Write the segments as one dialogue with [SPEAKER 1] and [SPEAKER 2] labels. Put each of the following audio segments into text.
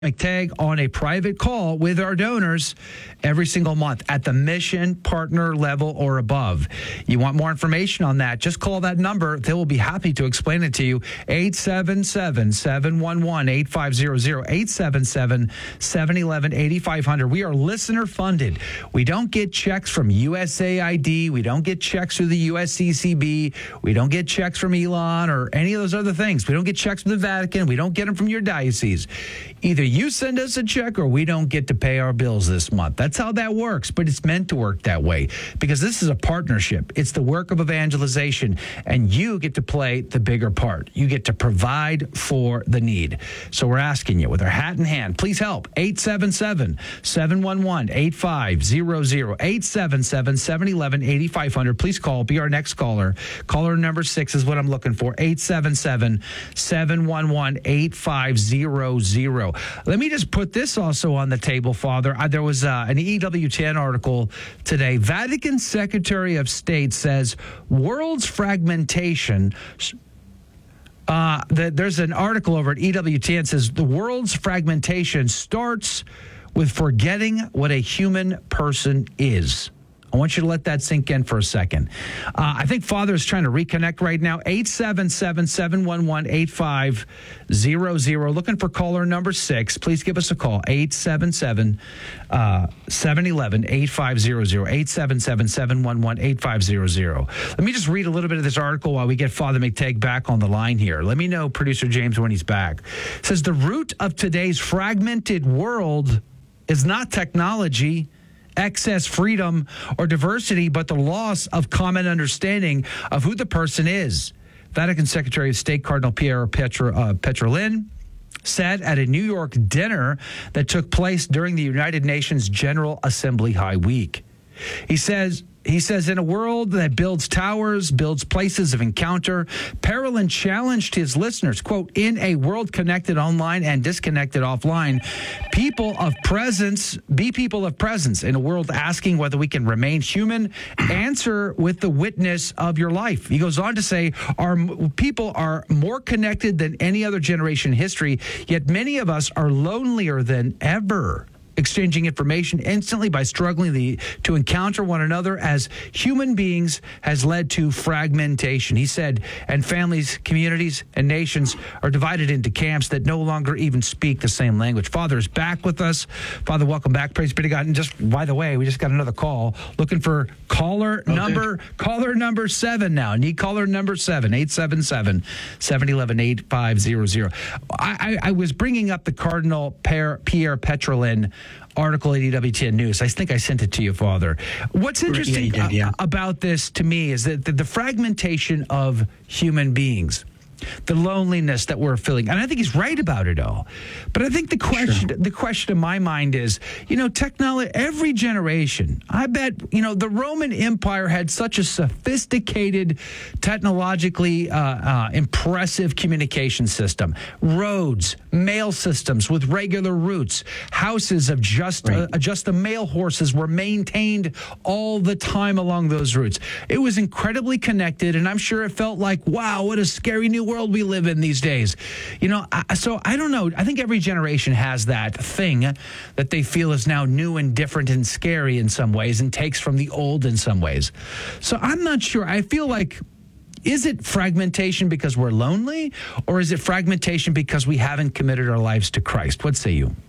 [SPEAKER 1] McTagg on a private call with our donors every single month at the mission partner level or above. You want more information on that, just call that number. They will be happy to explain it to you. 877-711-8500, 877-711-8500. We are listener funded. We don't get checks from USAID. We don't get checks through the USCCB. We don't get checks from Elon or any of those other things. We don't get checks from the Vatican. We don't get them from your diocese. Either you send us a check or we don't get to pay our bills this month. That's how that works, but it's meant to work that way because this is a partnership. It's the work of evangelization, and you get to play the bigger part. You get to provide for the need. So we're asking you with our hat in hand, please help. 877-711-8500, 877-711-8500. Please call. Be our next caller. Caller number 6 is what I'm looking for. 877-711-8500. Let me just put this also on the table, Father. There was an EWTN article today. Vatican Secretary of State says world's fragmentation. There's an article over at EWTN says the world's fragmentation starts with forgetting what a human person is. I want you to let that sink in for a second. I think Father is trying to reconnect right now. 877-711-8500. Looking for caller number 6. Please give us a call. 877-711-8500. 877-711-8500. Let me just read a little bit of this article while we get Father McTagg back on the line here. Let me know, Producer James, when he's back. It says the root of today's fragmented world is not technology, excess freedom, or diversity, but the loss of common understanding of who the person is. Vatican Secretary of State Cardinal Pier Petrolin said at a New York dinner that took place during the United Nations General Assembly High Week. He says, in a world that builds towers, builds places of encounter, Parolin challenged his listeners, quote, in a world connected online and disconnected offline, be people of presence in a world asking whether we can remain human, answer with the witness of your life. He goes on to say, our people are more connected than any other generation in history, yet many of us are lonelier than ever. Exchanging information instantly by struggling to encounter one another as human beings has led to fragmentation. He said, and families, communities, and nations are divided into camps that no longer even speak the same language. Father is back with us. Father, welcome back. Praise be to God. And just by the way, we just got another call looking for caller number 7 now. Need caller number 7, 877-711-8500. I was bringing up the Cardinal Pier Petrolin article at EWTN News. I think I sent it to you, Father. What's interesting about this to me is that the fragmentation of human beings, the loneliness that we're feeling, and I think he's right about it all. But I think the question in my mind is, technology, every generation, I bet, the Roman Empire had such a sophisticated, technologically impressive communication system. Roads, mail systems with regular routes, houses of just the mail horses were maintained all the time along those routes. It was incredibly connected, and I'm sure it felt like, wow, what a scary new world we live in these days. So I don't know. I think every generation has that thing that they feel is now new and different and scary in some ways and takes from the old in some ways. So I'm not sure. I feel like, is it fragmentation because we're lonely, or is it fragmentation because we haven't committed our lives to Christ? What say you?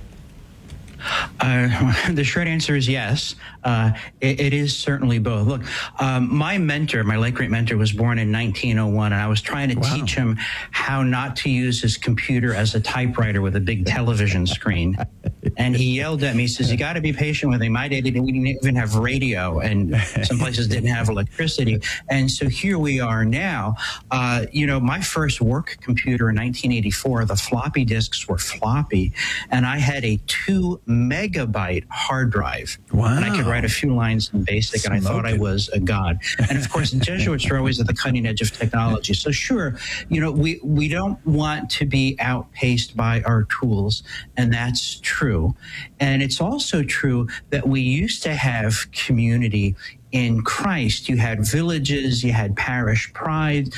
[SPEAKER 2] The short answer is yes. It is certainly both. Look, my late great mentor, was born in 1901, and I was trying to teach him how not to use his computer as a typewriter with a big television screen. And he yelled at me, he says, you got to be patient with me. My day, we didn't even have radio, and some places didn't have electricity. And so here we are now. My first work computer in 1984, the floppy disks were floppy, and I had a 2 megabyte hard drive.
[SPEAKER 1] Wow.
[SPEAKER 2] And I could write a few lines in BASIC, and I thought I was a god. And of course, the Jesuits are always at the cutting edge of technology. So sure, we don't want to be outpaced by our tools, and that's true. And it's also true that we used to have community in Christ. You had villages, you had parish pride.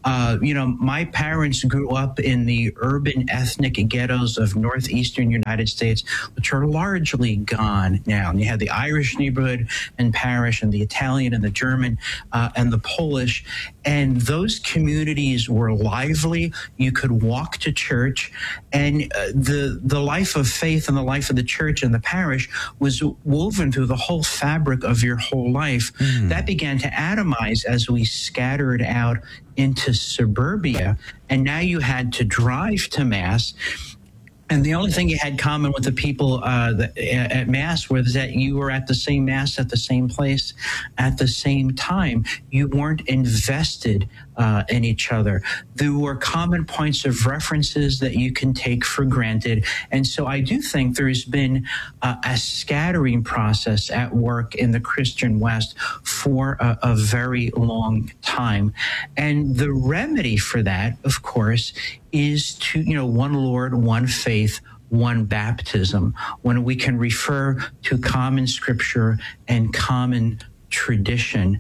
[SPEAKER 2] My parents grew up in the urban ethnic ghettos of northeastern United States, which are largely gone now. And you had the Irish neighborhood and parish, and the Italian and the German and the Polish. And those communities were lively. You could walk to church, and the life of faith and the life of the church and the parish was woven through the whole fabric of your whole life. That began to atomize as we scattered out into suburbia, and now you had to drive to Mass. And the only thing you had common with the people at Mass was that you were at the same Mass at the same place at the same time. You weren't invested in each other. There were common points of references that you can take for granted. And so I do think there's been a scattering process at work in the Christian West for a very long time. And the remedy for that, of course, is to, one Lord, one faith, one baptism, when we can refer to common scripture and common tradition,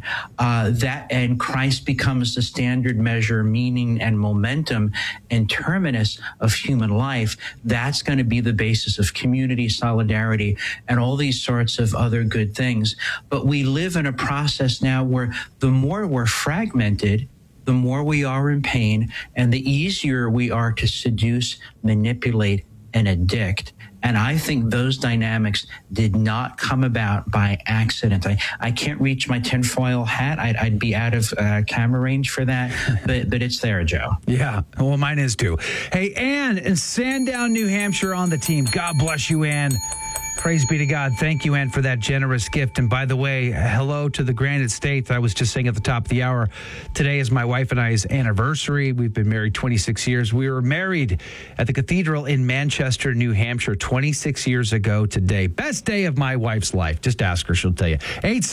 [SPEAKER 2] and Christ becomes the standard measure, meaning and momentum and terminus of human life. That's going to be the basis of community, solidarity, and all these sorts of other good things. But we live in a process now where the more we're fragmented, the more we are in pain, and the easier we are to seduce, manipulate, and addict. And I think those dynamics did not come about by accident. I can't reach my tinfoil hat. I'd be out of camera range for that, but it's there, Joe.
[SPEAKER 1] Yeah, well, mine is too. Hey, Ann in Sandown, New Hampshire on the team. God bless you, Ann. Praise be to God. Thank you, Ann, for that generous gift. And by the way, hello to the Granite State that I was just saying at the top of the hour. Today is my wife and I's anniversary. We've been married 26 years. We were married at the cathedral in Manchester, New Hampshire, 26 years ago today. Best day of my wife's life. Just ask her. She'll tell you.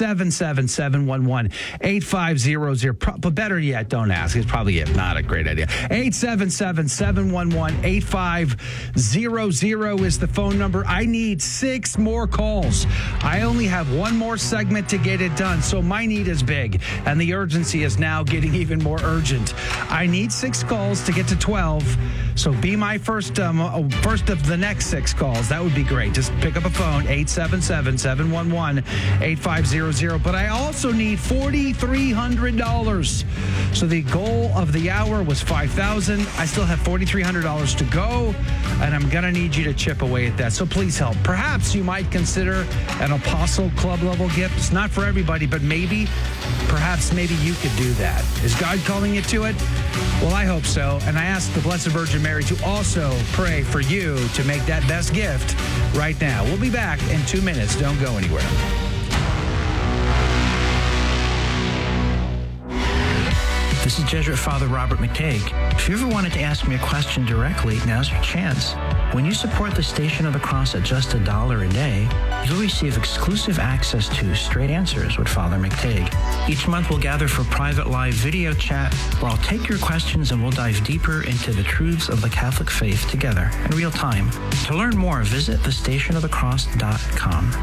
[SPEAKER 1] 877-711-8500. But better yet, don't ask. It's probably not a great idea. 877-711-8500 is the phone number. I need 6 more calls. I only have one more segment to get it done, so my need is big, and the urgency is now getting even more urgent. I need 6 calls to get to 12, so be my first of the next 6 calls. That would be great. Just pick up a phone, 877-711-8500. But I also need $4,300. So the goal of the hour was $5,000. I still have $4,300 to go, and I'm going to need you to chip away at that. So please help. Perhaps you might consider an Apostle Club level gift. It's not for everybody, but perhaps maybe you could do that. Is God calling you to it? Well, I hope so. And I ask the Blessed Virgin Mary to also pray for you to make that best gift right now. We'll be back in 2 minutes. Don't go anywhere.
[SPEAKER 2] This is Jesuit Father Robert McTague. If you ever wanted to ask me a question directly, now's your chance. When you support the Station of the Cross at just $1 a day, you'll receive exclusive access to Straight Answers with Father McTague. Each month we'll gather for private live video chat where I'll take your questions and we'll dive deeper into the truths of the Catholic faith together in real time. To learn more, visit thestationofthecross.com.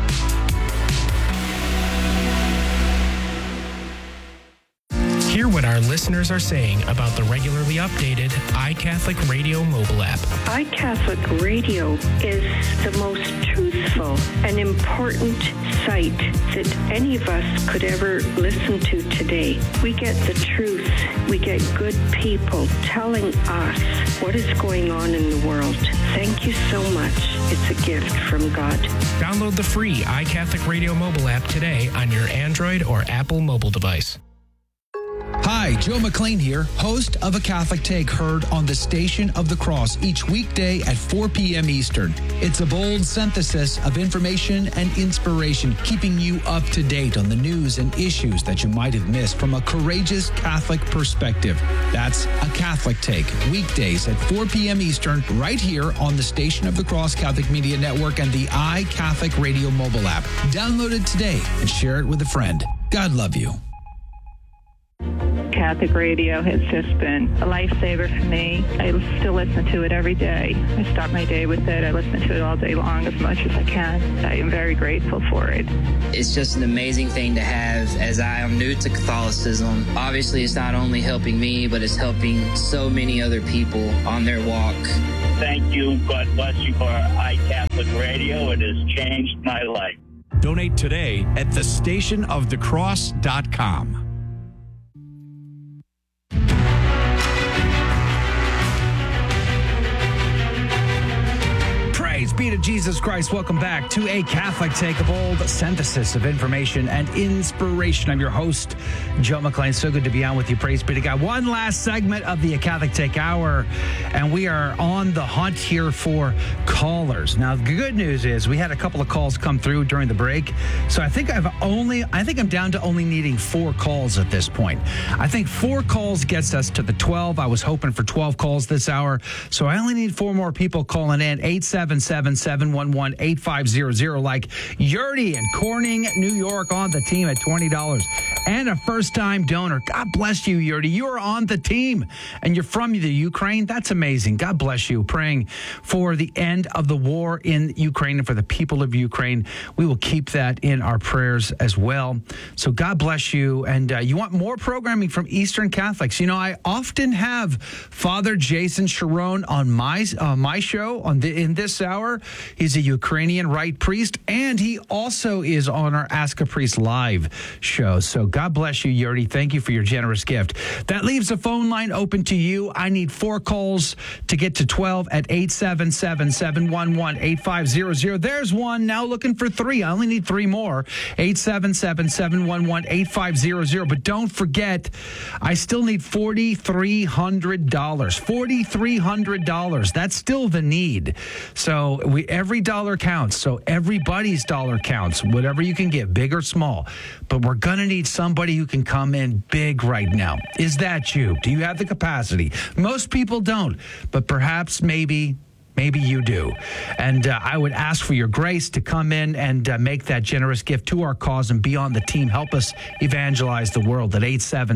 [SPEAKER 3] Hear what our listeners are saying about the regularly updated iCatholic Radio mobile app.
[SPEAKER 4] iCatholic Radio is the most truthful and important site that any of us could ever listen to today. We get the truth. We get good people telling us what is going on in the world. Thank you so much. It's a gift from God.
[SPEAKER 3] Download the free iCatholic Radio mobile app today on your Android or Apple mobile device.
[SPEAKER 1] Hi, Joe McLean here, host of A Catholic Take, heard on the Station of the Cross each weekday at 4 p.m. Eastern. It's a bold synthesis of information and inspiration, keeping you up to date on the news and issues that you might have missed from a courageous Catholic perspective. That's A Catholic Take, weekdays at 4 p.m. Eastern, right here on the Station of the Cross Catholic Media Network and the iCatholic Radio mobile app. Download it today and share it with a friend. God love you.
[SPEAKER 5] Catholic radio has just been a lifesaver for me. I still listen to it every day. I start my day with it. I listen to it all day long as much as I can. I am very grateful for it.
[SPEAKER 6] It's just an amazing thing to have, as I am new to Catholicism. Obviously, it's not only helping me, but it's helping so many other people on their walk.
[SPEAKER 7] Thank you. God bless you for iCatholic Radio. It has changed my life.
[SPEAKER 8] Donate today at thestationofthecross.com.
[SPEAKER 1] Praise be to Jesus Christ. Welcome back to A Catholic Take, a bold synthesis of information and inspiration. I'm your host, Joe McLean. So good to be on with you. Praise be to God. One last segment of the A Catholic Take Hour, and we are on the hunt here for callers. Now, the good news is we had a couple of calls come through during the break, so I think I'm down to only needing 4 calls at this point. I think 4 calls gets us to the 12. I was hoping for 12 calls this hour, so I only need 4 more people calling in. 877-711-8500, like Yurdi in Corning, New York, on the team at $20 and a first-time donor. God bless you, Yurdi. You are on the team, and you're from the Ukraine. That's amazing. God bless you. Praying for the end of the war in Ukraine and for the people of Ukraine. We will keep that in our prayers as well. So God bless you. And you want more programming from Eastern Catholics? You know, I often have Father Jason Sharon on my show in this hour. He's a Ukrainian Rite priest, and he also is on our Ask a Priest live show. So God bless you, Yuri. Thank you for your generous gift. That leaves the phone line open to you. I need 4 calls to get to 12 at 877-711-8500. There's one. Now looking for 3. I only need 3 more. 877-711-8500. But don't forget, I still need $4,300. $4,300. That's still the need. So every dollar counts. So everybody's dollar counts. Whatever you can get, big or small. But we're going to need somebody who can come in big right now. Is that you? Do you have the capacity? Most people don't, but perhaps maybe you do. And I would ask for your grace to come in and make that generous gift to our cause and be on the team. Help us evangelize the world at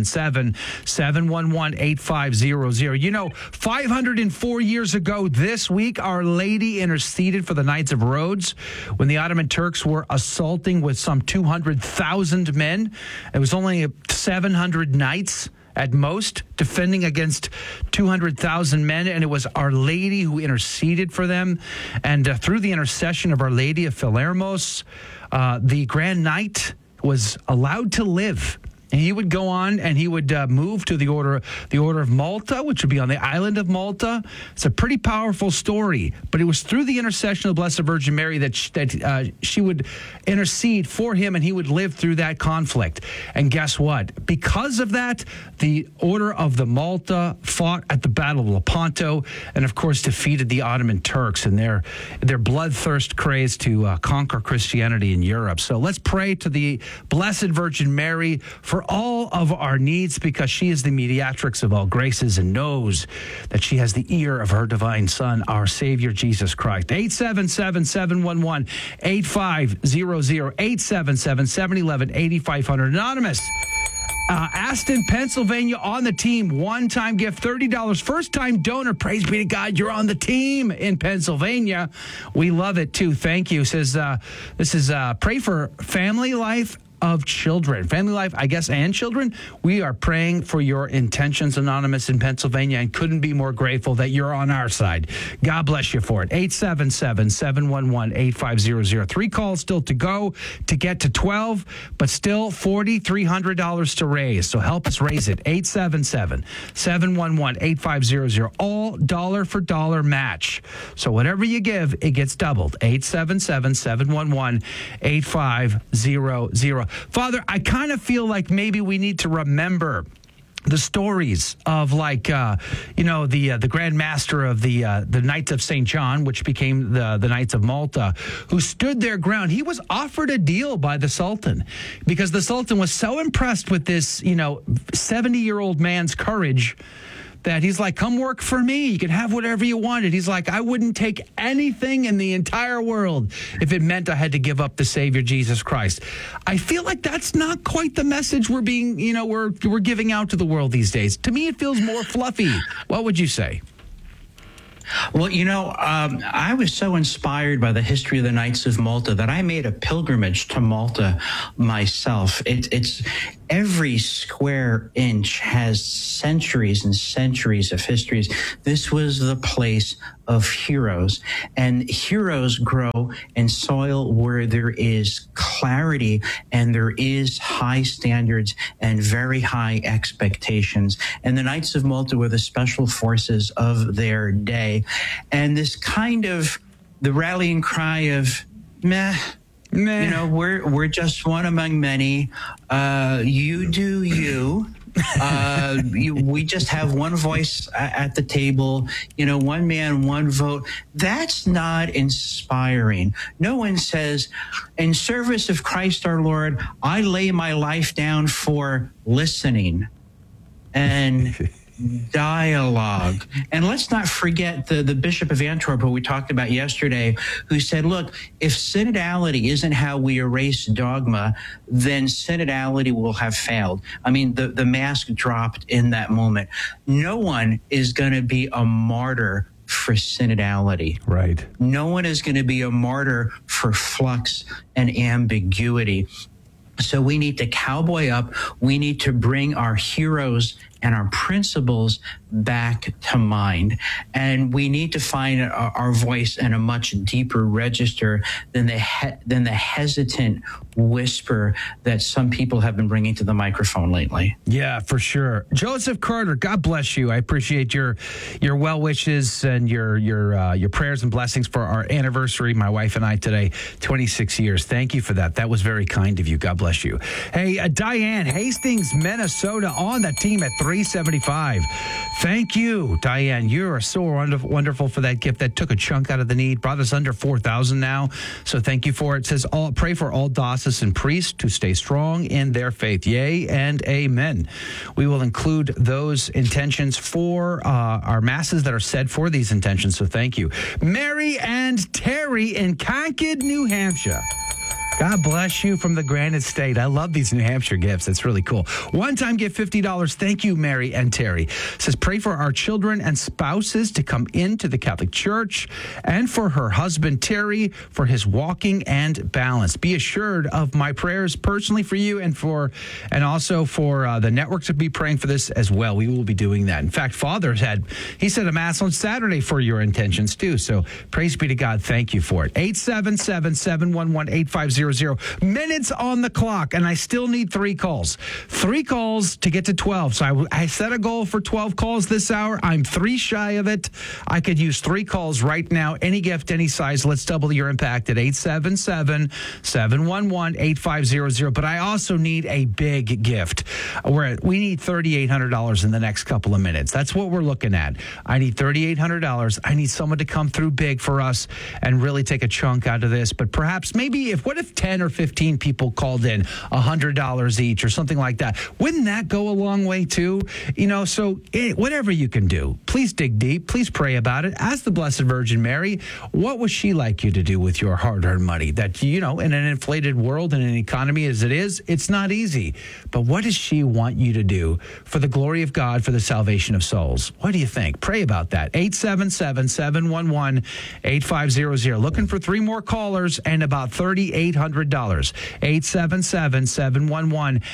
[SPEAKER 1] 877-711-8500. You know, 504 years ago this week, Our Lady interceded for the Knights of Rhodes when the Ottoman Turks were assaulting with some 200,000 men. It was only 700 knights at most, defending against 200,000 men, and it was Our Lady who interceded for them. And through the intercession of Our Lady of Palermos, the Grand Knight was allowed to live. And he would go on and he would move to the Order of Malta, which would be on the island of Malta. It's a pretty powerful story, but it was through the intercession of the Blessed Virgin Mary that she would intercede for him, and he would live through that conflict. And guess what? Because of that, the Order of the Malta fought at the Battle of Lepanto, and of course defeated the Ottoman Turks and their bloodthirst craze to conquer Christianity in Europe. So let's pray to the Blessed Virgin Mary for all of our needs, because she is the mediatrix of all graces and knows that she has the ear of her divine Son, our Savior, Jesus Christ. 877-711-8500, 877-711-8500. Anonymous, Aston, Pennsylvania, on the team. One-time gift, $30. First-time donor. Praise be to God, you're on the team in Pennsylvania. We love it, too. Thank you. Says, this is pray for family life of children. Family life, I guess, and children. We are praying for your intentions, Anonymous, in Pennsylvania, and couldn't be more grateful that you're on our side. God bless you for it. 877-711-8500. 3 calls still to go to get to 12, but still $4,300 to raise. So help us raise it. 877-711-8500. All dollar for dollar match. So whatever you give, it gets doubled. 877-711-8500. Father, I kind of feel like maybe we need to remember the stories of, like, the Grand Master of the Knights of St. John, which became the Knights of Malta, who stood their ground. He was offered a deal by the Sultan because the Sultan was so impressed with this, 70-year-old man's courage that he's like, come work for me. You can have whatever you wanted. He's like, I wouldn't take anything in the entire world if it meant I had to give up the Savior, Jesus Christ. I feel like that's not quite the message we're being, we're giving out to the world these days. To me, it feels more fluffy. What would you say?
[SPEAKER 2] Well, I was so inspired by the history of the Knights of Malta that I made a pilgrimage to Malta myself. It's every square inch has centuries and centuries of histories. This was the place of heroes, and heroes grow in soil where there is clarity and there is high standards and very high expectations. And the Knights of Malta were the special forces of their day. And this kind of the rallying cry of meh. We're just one among many. You do you. We just have one voice at the table, one man, one vote. That's not inspiring. No one says, in service of Christ our Lord, I lay my life down for listening and dialogue. And let's not forget the Bishop of Antwerp, who we talked about yesterday, who said, look, if synodality isn't how we erase dogma, then synodality will have failed. I mean, the mask dropped in that moment. No one is going to be a martyr for synodality.
[SPEAKER 1] Right.
[SPEAKER 2] No one is going to be a martyr for flux and ambiguity. So we need to cowboy up. We need to bring our heroes and our principles back to mind. And we need to find our voice in a much deeper register than the hesitant whisper that some people have been bringing to the microphone lately.
[SPEAKER 1] Yeah, for sure. Joseph Carter, God bless you. I appreciate your well wishes and your prayers and blessings for our anniversary, my wife and I today, 26 years. Thank you for that. That was very kind of you. God bless you. Hey, Diane, Hastings, Minnesota, on the team at 375. Thank you, Diane. You are so wonderful for that gift that took a chunk out of the need, brought us under 4,000 now. So thank you for it. It says, pray for all diocesan priests to stay strong in their faith. Yea and amen. We will include those intentions for our masses that are said for these intentions. So thank you. Mary and Terry in Concord, New Hampshire. God bless you from the Granite State. I love these New Hampshire gifts. It's really cool. One-time gift, $50. Thank you, Mary and Terry. It says, pray for our children and spouses to come into the Catholic Church, and for her husband, Terry, for his walking and balance. Be assured of my prayers personally for you and also for the network to be praying for this as well. We will be doing that. In fact, Father said a Mass on Saturday for your intentions too. So praise be to God. Thank you for it. 877-711-8500. Minutes on the clock, and I still need 3 calls. 3 calls to get to 12. So I set a goal for 12 calls this hour. I'm 3 shy of it. I could use 3 calls right now. Any gift, any size. Let's double your impact at 877-711-8500. But I also need a big gift. We need $3,800 in the next couple of minutes. That's what we're looking at. I need $3,800. I need someone to come through big for us and really take a chunk out of this. But perhaps what if 10 or 15 people called in $100 each or something like that? Wouldn't that go a long way too? So whatever you can do, please dig deep. Please pray about it. Ask the Blessed Virgin Mary, what would she like you to do with your hard-earned money? That, in an inflated world and an economy as it is, it's not easy. But what does she want you to do for the glory of God, for the salvation of souls? What do you think? Pray about that. 877-711-8500. Looking for 3 more callers and about $3,800. $877-711-8500.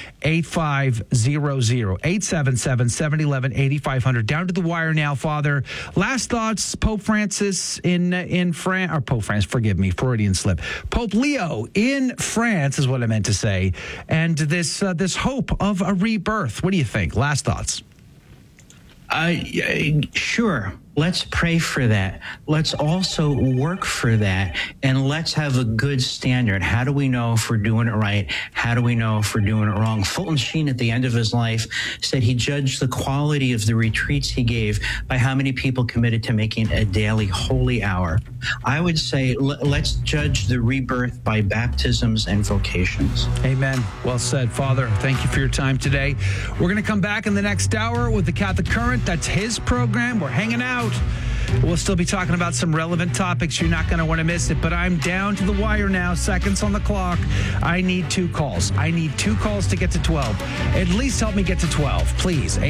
[SPEAKER 1] 877-711-8500. Down to the wire now, Father. Last thoughts, Pope Francis in France, or Pope France, forgive me, Freudian slip. Pope Leo in France is what I meant to say. And this hope of a rebirth. What do you think? Last thoughts.
[SPEAKER 2] Sure. Let's pray for that. Let's also work for that. And let's have a good standard. How do we know if we're doing it right? How do we know if we're doing it wrong? Fulton Sheen, at the end of his life, said he judged the quality of the retreats he gave by how many people committed to making a daily holy hour. I would say let's judge the rebirth by baptisms and vocations.
[SPEAKER 1] Amen. Well said, Father. Thank you for your time today. We're going to come back in the next hour with the Catholic Current. That's his program. We're hanging out. We'll still be talking about some relevant topics. You're not going to want to miss it, but I'm down to the wire now. Seconds on the clock. I need 2 calls. I need 2 calls to get to 12. At least help me get to 12, please.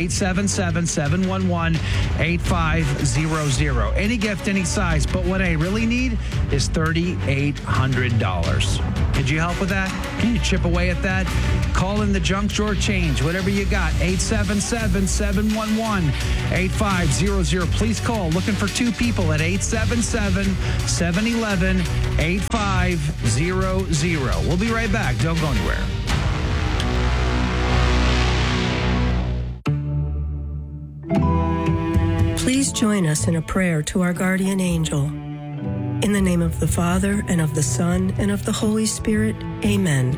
[SPEAKER 1] 877-711-8500. Any gift, any size, but what I really need is $3,800. Could you help with that? Can you chip away at that? Call in the junk drawer change, whatever you got. 877-711-8500. Please call. Looking for 2 people at 877-711-8500. We'll be right back. Don't go anywhere.
[SPEAKER 9] Please join us in a prayer to our guardian angel. In the name of the Father, and of the Son, and of the Holy Spirit, amen.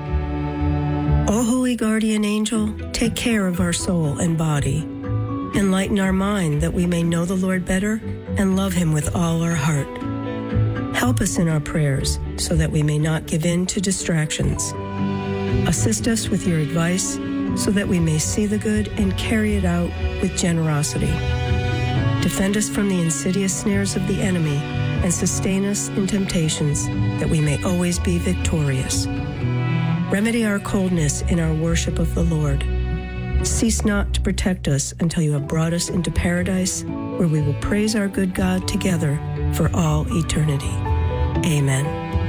[SPEAKER 9] O holy guardian angel, take care of our soul and body. Enlighten our mind that we may know the Lord better and love him with all our heart. Help us in our prayers so that we may not give in to distractions. Assist us with your advice so that we may see the good and carry it out with generosity. Defend us from the insidious snares of the enemy and sustain us in temptations that we may always be victorious. Remedy our coldness in our worship of the Lord. Cease not to protect us until you have brought us into paradise, where we will praise our good God together for all eternity. Amen.